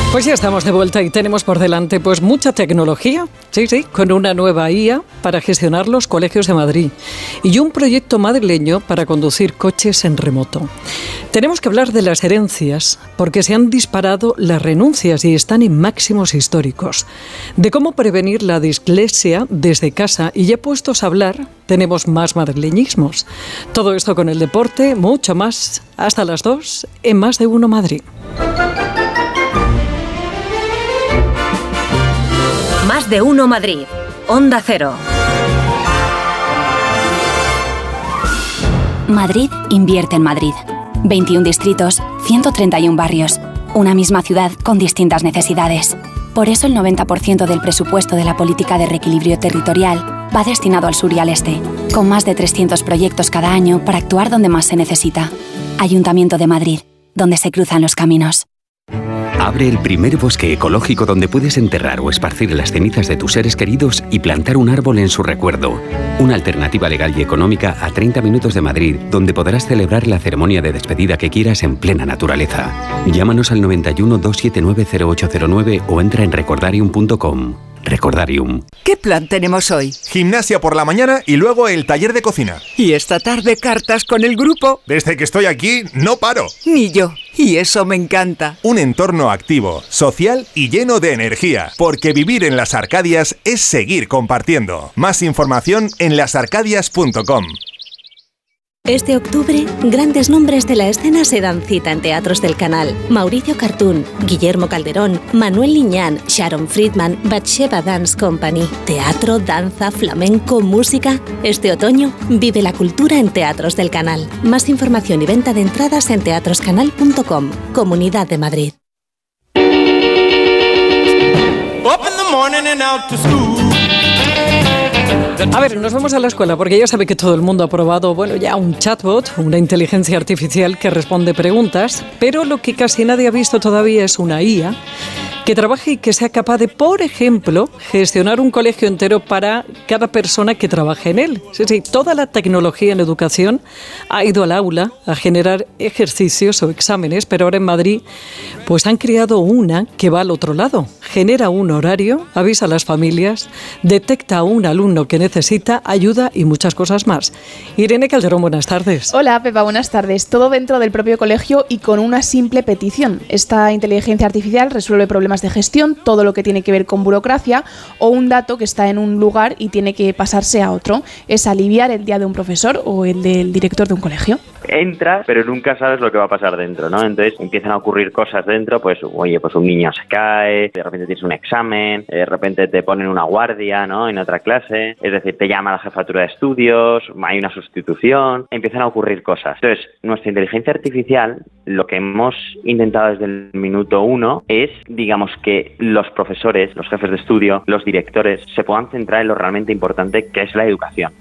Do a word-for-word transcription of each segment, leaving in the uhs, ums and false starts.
Pues ya estamos de vuelta y tenemos por delante pues mucha tecnología, sí, sí, con una nueva I A para gestionar los colegios de Madrid y un proyecto madrileño para conducir coches en remoto. Tenemos que hablar de las herencias porque se han disparado las renuncias y están en máximos históricos. De cómo prevenir la dislexia desde casa y ya puestos a hablar, tenemos más madrileñismos. Todo esto con el deporte, mucho más, hasta las dos en Más de Uno Madrid. Más de Uno Madrid, Onda Cero. Madrid invierte en Madrid. veintiún distritos, ciento treinta y uno barrios. Una misma ciudad con distintas necesidades. Por eso el noventa por ciento del presupuesto de la política de reequilibrio territorial va destinado al sur y al este, con más de trescientos proyectos cada año para actuar donde más se necesita. Ayuntamiento de Madrid, donde se cruzan los caminos. Abre el primer bosque ecológico donde puedes enterrar o esparcir las cenizas de tus seres queridos y plantar un árbol en su recuerdo. Una alternativa legal y económica a treinta minutos de Madrid, donde podrás celebrar la ceremonia de despedida que quieras en plena naturaleza. Llámanos al noventa y uno, doscientos setenta y nueve, cero ocho cero nueve o entra en recordarium punto com. Recordarium. ¿Qué plan tenemos hoy? Gimnasia por la mañana y luego el taller de cocina. Y esta tarde cartas con el grupo. Desde que estoy aquí no paro. Ni yo. Y eso me encanta. Un entorno activo, social y lleno de energía. Porque vivir en las Arcadias es seguir compartiendo. Más información en las arcadias punto com. Este octubre, grandes nombres de la escena se dan cita en teatros del canal. Mauricio Cartún, Guillermo Calderón, Manuel Liñán, Sharon Friedman, Batsheva Dance Company. Teatro, danza, flamenco, música. Este otoño, vive la cultura en teatros del canal. Más información y venta de entradas en teatros canal punto com. Comunidad de Madrid. A ver, nos vamos a la escuela porque ya sabe que todo el mundo ha probado, bueno, ya un chatbot, una inteligencia artificial que responde preguntas, pero lo que casi nadie ha visto todavía es una I A que trabaje y que sea capaz de, por ejemplo, gestionar un colegio entero para cada persona que trabaje en él. Sí, sí, toda la tecnología en educación ha ido al aula a generar ejercicios o exámenes, pero ahora en Madrid pues han creado una que va al otro lado. Genera un horario, avisa a las familias, detecta a un alumno que necesita ayuda y muchas cosas más. Irene Calderón, buenas tardes. Hola, Pepa, buenas tardes. Todo dentro del propio colegio y con una simple petición. Esta inteligencia artificial resuelve problemas de gestión, todo lo que tiene que ver con burocracia o un dato que está en un lugar y tiene que pasarse a otro. Es aliviar el día de un profesor o el del director de un colegio. Entras, pero nunca sabes lo que va a pasar dentro, ¿no? Entonces empiezan a ocurrir cosas dentro, pues, oye, pues un niño se cae, de repente tienes un examen, de repente te ponen una guardia, ¿no? En otra clase, es decir, te llama la jefatura de estudios, hay una sustitución, empiezan a ocurrir cosas. Entonces, nuestra inteligencia artificial, lo que hemos intentado desde el minuto uno es, digamos, que los profesores, los jefes de estudio, los directores, se puedan centrar en lo realmente importante que es la educación.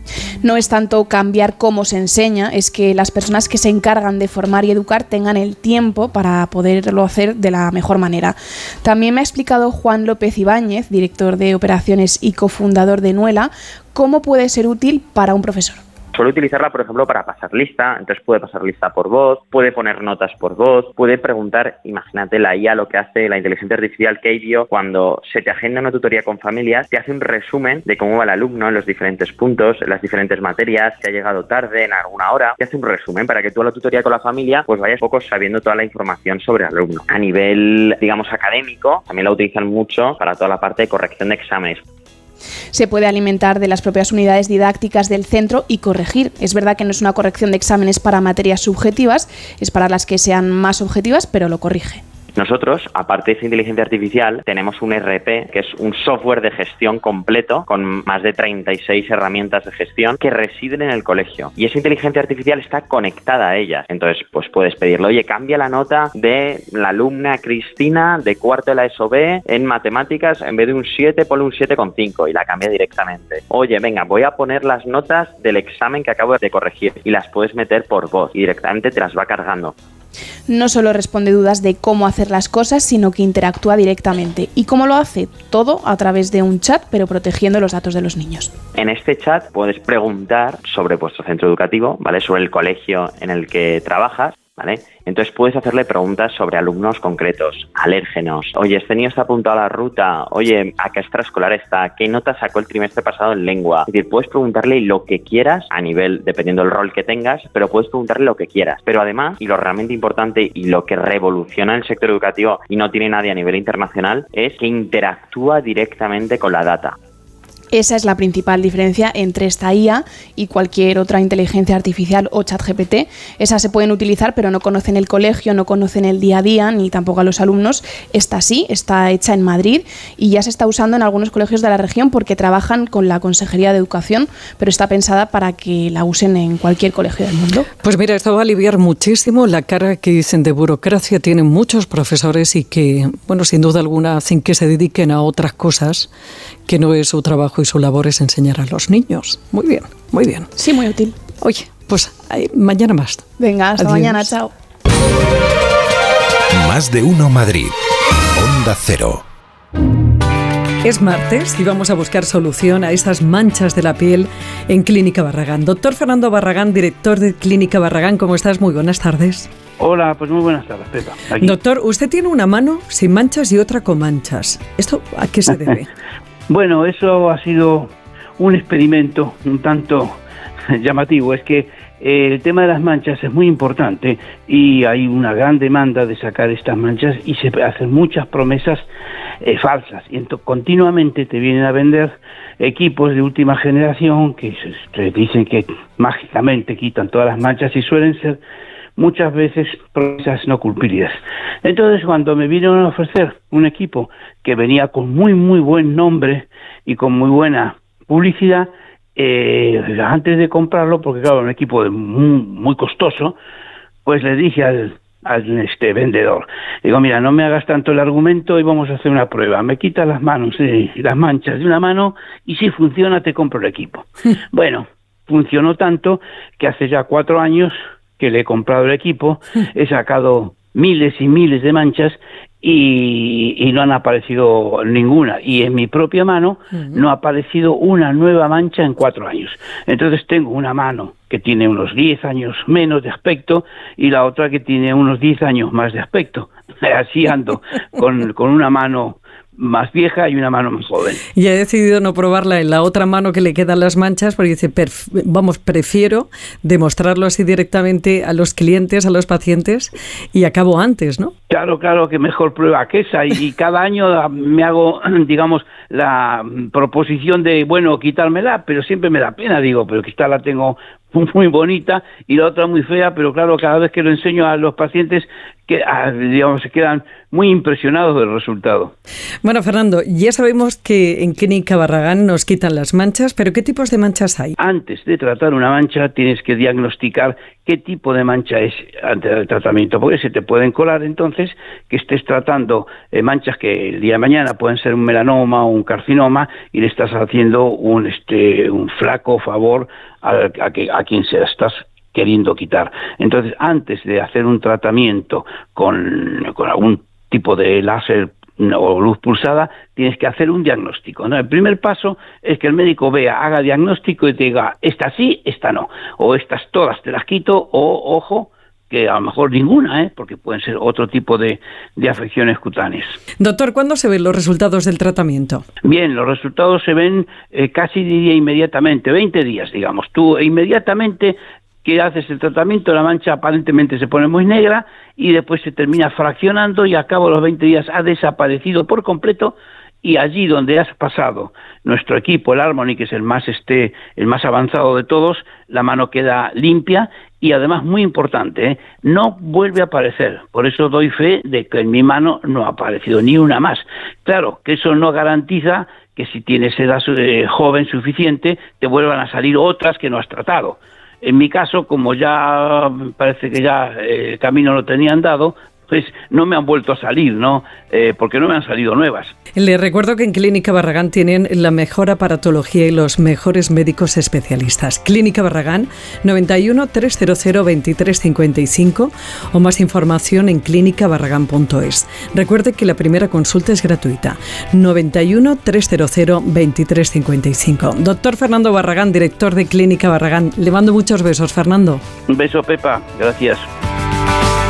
No es tanto cambiar cómo se enseña, es que las personas que se encargan de formar y educar tengan el tiempo para poderlo hacer de la mejor manera. También me ha explicado Juan López Ibáñez, director de operaciones y cofundador de Nuela, cómo puede ser útil para un profesor. Suele utilizarla, por ejemplo, para pasar lista, entonces puede pasar lista por voz, puede poner notas por voz, puede preguntar, imagínate la I A, lo que hace la inteligencia artificial Keidio, cuando se te agenda una tutoría con familias, te hace un resumen de cómo va el alumno en los diferentes puntos, en las diferentes materias, que ha llegado tarde en alguna hora, te hace un resumen para que tú a la tutoría con la familia pues vayas poco sabiendo toda la información sobre el alumno. A nivel, digamos, académico, también la utilizan mucho para toda la parte de corrección de exámenes. Se puede alimentar de las propias unidades didácticas del centro y corregir. Es verdad que no es una corrección de exámenes para materias subjetivas, es para las que sean más objetivas, pero lo corrige. Nosotros, aparte de esa inteligencia artificial, tenemos un R P, que es un software de gestión completo, con más de treinta y seis herramientas de gestión que residen en el colegio. Y esa inteligencia artificial está conectada a ellas. Entonces, pues puedes pedirle, oye, cambia la nota de la alumna Cristina de cuarto de la E S O B en matemáticas, en vez de un siete, ponle un siete coma cinco y la cambia directamente. Oye, venga, voy a poner las notas del examen que acabo de corregir y las puedes meter por voz y directamente te las va cargando. No solo responde dudas de cómo hacer las cosas, sino que interactúa directamente. ¿Y cómo lo hace? Todo a través de un chat, pero protegiendo los datos de los niños. En este chat puedes preguntar sobre vuestro centro educativo, ¿vale? Sobre el colegio en el que trabajas. ¿vale? Entonces puedes hacerle preguntas sobre alumnos concretos, alérgenos. Oye, este niño está apuntado a la ruta. Oye, ¿a qué extraescolar está? ¿Qué nota sacó el trimestre pasado en lengua? Es decir, puedes preguntarle lo que quieras a nivel, dependiendo del rol que tengas, pero puedes preguntarle lo que quieras. Pero además, y lo realmente importante y lo que revoluciona el sector educativo y no tiene nadie a nivel internacional, es que interactúa directamente con la data. Esa es la principal diferencia entre esta I A y cualquier otra inteligencia artificial o ChatGPT. Esas se pueden utilizar, pero no conocen el colegio, no conocen el día a día, ni tampoco a los alumnos. Esta sí, está hecha en Madrid y ya se está usando en algunos colegios de la región porque trabajan con la Consejería de Educación, pero está pensada para que la usen en cualquier colegio del mundo. Pues mira, esto va a aliviar muchísimo la cara que dicen de burocracia tienen muchos profesores y que, bueno, sin duda alguna hacen que se dediquen a otras cosas que no es su trabajo y su labor es enseñar a los niños. Muy bien, muy bien. Sí, muy útil. Oye, pues eh, mañana más. Venga, hasta Adiós. Mañana, chao. Más de uno Madrid. Onda Cero. Es martes y vamos a buscar solución a esas manchas de la piel en Clínica Barragán. Doctor Fernando Barragán, director de Clínica Barragán, ¿cómo estás? Muy buenas tardes. Hola, pues muy buenas tardes, Pepa. Aquí. Doctor, usted tiene una mano sin manchas y otra con manchas. ¿Esto a qué se debe? Bueno, eso ha sido un experimento un tanto llamativo. Es que eh, el tema de las manchas es muy importante y hay una gran demanda de sacar estas manchas y se hacen muchas promesas eh, falsas. Y entonces, continuamente te vienen a vender equipos de última generación que te dicen que mágicamente quitan todas las manchas y suelen ser muchas veces promesas no cumplidas. Entonces, cuando me vinieron a ofrecer un equipo que venía con muy, muy buen nombre y con muy buena publicidad, eh, antes de comprarlo, porque claro, un equipo de muy, muy costoso, pues le dije al, al este vendedor, digo, mira, no me hagas tanto el argumento y vamos a hacer una prueba. Me quitas las manos, eh, las manchas de una mano y si funciona te compro el equipo. Bueno, funcionó tanto que hace ya cuatro años que le he comprado el equipo, he sacado miles y miles de manchas y, y no han aparecido ninguna. Y en mi propia mano uh-huh. no ha aparecido una nueva mancha en cuatro años. Entonces tengo una mano que tiene unos diez años menos de aspecto y la otra que tiene unos diez años más de aspecto. Así ando, con, con una mano más vieja y una mano más joven. Y ha decidido no probarla en la otra mano que le quedan las manchas porque dice, perf- vamos, prefiero demostrarlo así directamente a los clientes, a los pacientes y acabo antes, ¿no? Claro, claro, que mejor prueba que esa. Y, y cada año me hago, digamos, la proposición de, bueno, quitármela, pero siempre me da pena, digo, pero que esta la tengo muy bonita y la otra muy fea, pero claro, cada vez que lo enseño a los pacientes, que digamos se quedan muy impresionados del resultado. Bueno, Fernando, ya sabemos que en Clínica Barragán nos quitan las manchas, pero ¿qué tipos de manchas hay? Antes de tratar una mancha tienes que diagnosticar qué tipo de mancha es antes del tratamiento, porque se te pueden colar entonces que estés tratando eh, manchas que el día de mañana pueden ser un melanoma o un carcinoma y le estás haciendo un este un flaco favor a, a, que, a quien se estás queriendo quitar. Entonces, antes de hacer un tratamiento con, con algún tipo de láser o luz pulsada, tienes que hacer un diagnóstico, ¿no? El primer paso es que el médico vea, haga diagnóstico y te diga, esta sí, esta no, o estas todas te las quito, o, ojo, que a lo mejor ninguna, ¿eh? Porque pueden ser otro tipo de, de afecciones cutáneas. Doctor, ¿cuándo se ven los resultados del tratamiento? Bien, los resultados se ven eh, casi diría inmediatamente, veinte días, digamos. Tú inmediatamente que haces el tratamiento, la mancha aparentemente se pone muy negra y después se termina fraccionando y a cabo de los veinte días ha desaparecido por completo y allí donde has pasado nuestro equipo, el Harmony, que es el más este, el más avanzado de todos, la mano queda limpia y además muy importante, ¿eh? no vuelve a aparecer. Por eso doy fe de que en mi mano no ha aparecido ni una más. Claro, que eso no garantiza que si tienes edad eh, joven suficiente te vuelvan a salir otras que no has tratado. En mi caso, como ya parece que ya el camino lo tenían dado, pues no me han vuelto a salir, ¿no? Eh, porque no me han salido nuevas. Le recuerdo que en Clínica Barragán tienen la mejor aparatología y los mejores médicos especialistas. Clínica Barragán, noventa y uno, trescientos veintitrés cincuenta y cinco o más información en clínica barragán punto es. Recuerde que la primera consulta es gratuita. noventa y uno, trescientos veintitrés cincuenta y cinco. Doctor Fernando Barragán, director de Clínica Barragán. Le mando muchos besos, Fernando. Un beso, Pepa. Gracias.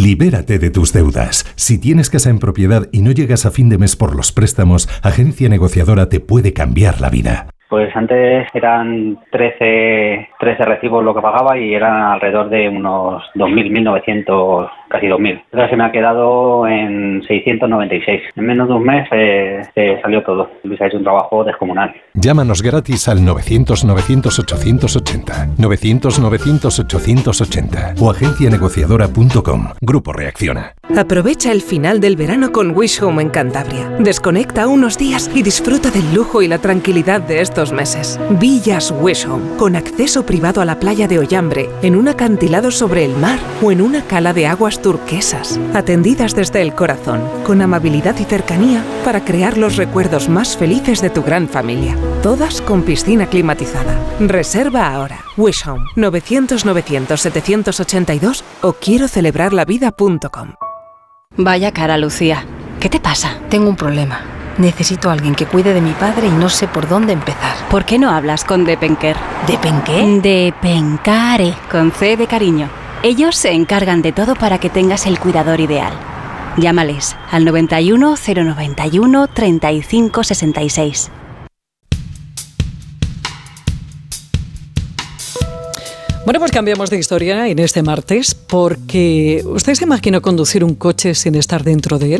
Libérate de tus deudas. Si tienes casa en propiedad y no llegas a fin de mes por los préstamos, Agencia Negociadora te puede cambiar la vida. Pues antes eran trece, trece recibos lo que pagaba y eran alrededor de unos dos mil, mil novecientos, casi dos mil. Ahora se me ha quedado en seiscientos noventa y seis. En menos de un mes eh, se salió todo. Luis ha hecho un trabajo descomunal. Llámanos gratis al novecientos, novecientos, ochocientos ochenta, novecientos, novecientos, ochocientos ochenta o agencia negociadora punto com. Grupo Reacciona. Aprovecha el final del verano con Wish Home en Cantabria. Desconecta unos días y disfruta del lujo y la tranquilidad de estos meses. Villas Wish Home, con acceso privado a la playa de Ollambre, en un acantilado sobre el mar o en una cala de aguas turquesas, atendidas desde el corazón, con amabilidad y cercanía para crear los recuerdos más felices de tu gran familia. Todas con piscina climatizada. Reserva ahora. Wish Home, novecientos, novecientos, setecientos ochenta y dos o quiero celebrar la vida punto com. Vaya cara, Lucía. ¿Qué te pasa? Tengo un problema. Necesito a alguien que cuide de mi padre y no sé por dónde empezar. ¿Por qué no hablas con Depenker? ¿Depenqué? Depencare, con C de cariño. Ellos se encargan de todo para que tengas el cuidador ideal. Llámales al noventa y uno, cero noventa y uno, treinta y cinco sesenta y seis. Bueno, pues cambiamos de historia en este martes, porque ¿usted se imaginó conducir un coche sin estar dentro de él?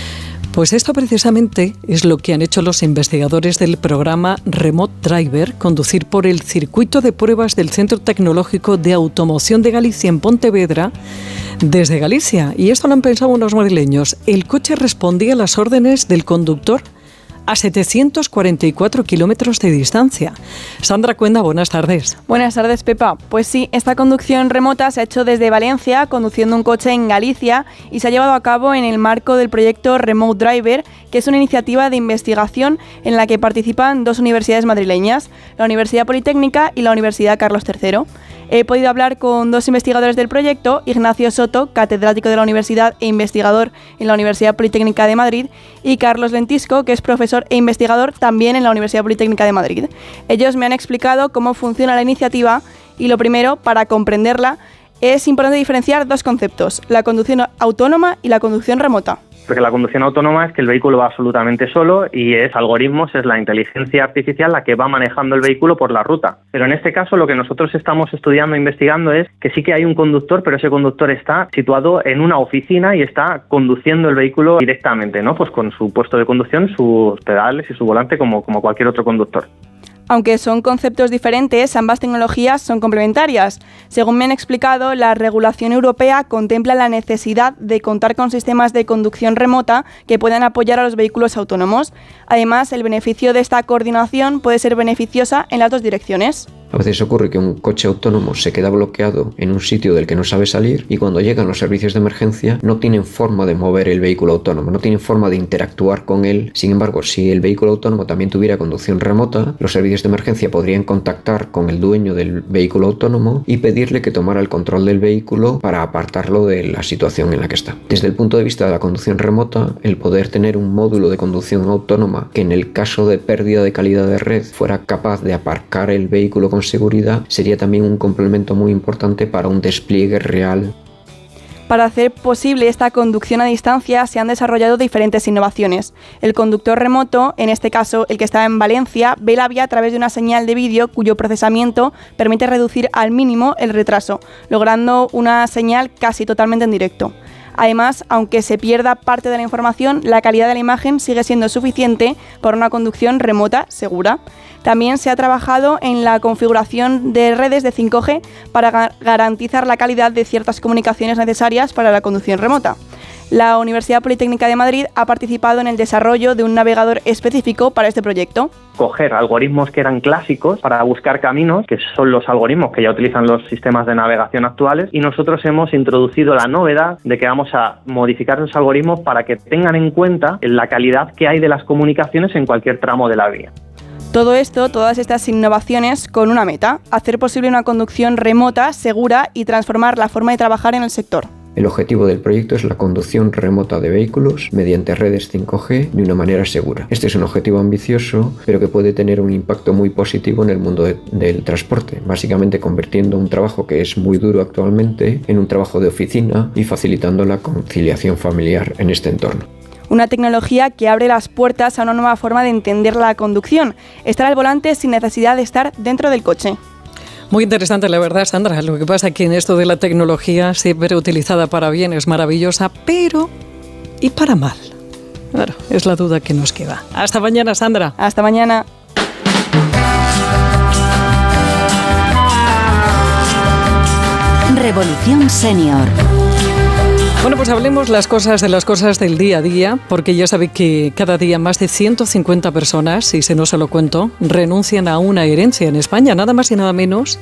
Pues esto precisamente es lo que han hecho los investigadores del programa Remote Driver, conducir por el circuito de pruebas del Centro Tecnológico de Automoción de Galicia en Pontevedra, desde Galicia. Y esto lo han pensado unos madrileños. El coche respondía a las órdenes del conductor a setecientos cuarenta y cuatro kilómetros de distancia. Sandra Cuenda, buenas tardes. Buenas tardes, Pepa. Pues sí, esta conducción remota se ha hecho desde Valencia, conduciendo un coche en Galicia, y se ha llevado a cabo en el marco del proyecto Remote Driver, que es una iniciativa de investigación en la que participan dos universidades madrileñas, la Universidad Politécnica y la Universidad Carlos tercero. He podido hablar con dos investigadores del proyecto, Ignacio Soto, catedrático de la universidad e investigador en la Universidad Politécnica de Madrid, y Carlos Lentisco, que es profesor e investigador también en la Universidad Politécnica de Madrid. Ellos me han explicado cómo funciona la iniciativa y lo primero, para comprenderla, es importante diferenciar dos conceptos, la conducción autónoma y la conducción remota. Porque la conducción autónoma es que el vehículo va absolutamente solo y es algoritmos, es la inteligencia artificial la que va manejando el vehículo por la ruta. Pero en este caso lo que nosotros estamos estudiando e investigando es que sí que hay un conductor, pero ese conductor está situado en una oficina y está conduciendo el vehículo directamente, ¿no? Pues con su puesto de conducción, sus pedales y su volante como, como cualquier otro conductor. Aunque son conceptos diferentes, ambas tecnologías son complementarias. Según me han explicado, la regulación europea contempla la necesidad de contar con sistemas de conducción remota que puedan apoyar a los vehículos autónomos. Además, el beneficio de esta coordinación puede ser beneficiosa en las dos direcciones. A veces ocurre que un coche autónomo se queda bloqueado en un sitio del que no sabe salir y cuando llegan los servicios de emergencia no tienen forma de mover el vehículo autónomo, no tienen forma de interactuar con él. Sin embargo, si el vehículo autónomo también tuviera conducción remota, los servicios de emergencia podrían contactar con el dueño del vehículo autónomo y pedirle que tomara el control del vehículo para apartarlo de la situación en la que está. Desde el punto de vista de la conducción remota, el poder tener un módulo de conducción autónoma que en el caso de pérdida de calidad de red fuera capaz de aparcar el vehículo con seguridad sería también un complemento muy importante para un despliegue real. Para hacer posible esta conducción a distancia se han desarrollado diferentes innovaciones. El conductor remoto, en este caso el que está en Valencia, ve la vía a través de una señal de vídeo cuyo procesamiento permite reducir al mínimo el retraso, logrando una señal casi totalmente en directo. Además, aunque se pierda parte de la información, la calidad de la imagen sigue siendo suficiente para una conducción remota segura. También se ha trabajado en la configuración de redes de cinco G para ga- garantizar la calidad de ciertas comunicaciones necesarias para la conducción remota. La Universidad Politécnica de Madrid ha participado en el desarrollo de un navegador específico para este proyecto. Coger algoritmos que eran clásicos para buscar caminos, que son los algoritmos que ya utilizan los sistemas de navegación actuales, y nosotros hemos introducido la novedad de que vamos a modificar los algoritmos para que tengan en cuenta la calidad que hay de las comunicaciones en cualquier tramo de la vía. Todo esto, todas estas innovaciones con una meta, hacer posible una conducción remota, segura y transformar la forma de trabajar en el sector. El objetivo del proyecto es la conducción remota de vehículos mediante redes cinco G de una manera segura. Este es un objetivo ambicioso, pero que puede tener un impacto muy positivo en el mundo de, del transporte, básicamente convirtiendo un trabajo que es muy duro actualmente en un trabajo de oficina y facilitando la conciliación familiar en este entorno. Una tecnología que abre las puertas a una nueva forma de entender la conducción, estar al volante sin necesidad de estar dentro del coche. Muy interesante, la verdad, Sandra. Lo que pasa es que en esto de la tecnología, siempre utilizada para bien, es maravillosa, pero ¿y para mal? Claro, es la duda que nos queda. Hasta mañana, Sandra. Hasta mañana. Revolución Senior. Bueno, pues hablemos las cosas de las cosas del día a día, porque ya sabe que cada día más de ciento cincuenta personas, y si no se lo cuento, renuncian a una herencia en España, nada más y nada menos